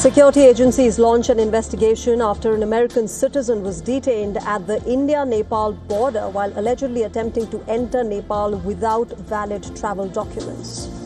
Security agencies launch an investigation after an American citizen was detained at the India-Nepal border while allegedly attempting to enter Nepal without valid travel documents.